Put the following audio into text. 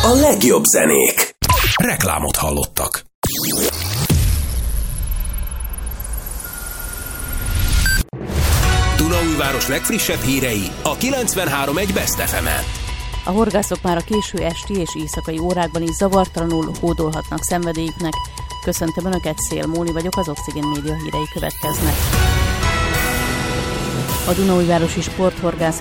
a legjobb zenék. Reklámot hallottak. Dunaújváros legfrissebb hírei a 93.1 Best FM-en. A horgászok már a késő esti és éjszakai órákban is zavartalanul hódolhatnak szenvedélyüknek. Köszöntöm Önöket, Szél Móni vagyok, az Oxygen Média hírei következnek. A Dunaújvárosi Sporthorgász